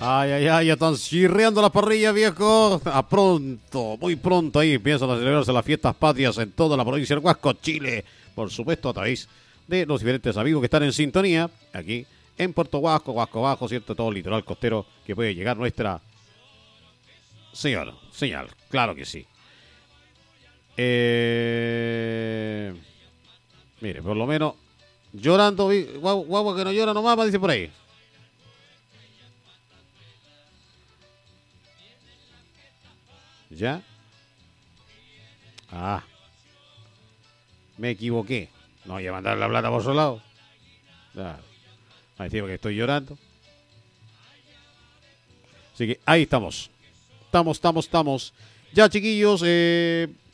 Ay, ay, ay, ya están chirriando las parrillas, viejo. A pronto, muy pronto ahí empiezan a celebrarse las fiestas patrias en toda la provincia del Huasco, Chile. Por supuesto, a través de los diferentes amigos que están en sintonía aquí en Puerto Huasco, Huasco Bajo, ¿cierto? Todo el litoral costero que puede llegar nuestra señal. Claro que sí. Mire, por lo menos llorando, guagua que no llora no mama, dice por ahí. ¿Ya? Ah, me equivoqué. No voy a mandar la plata por su lado. Claro. Me decía que estoy llorando. Así que ahí estamos. Estamos. Ya, chiquillos,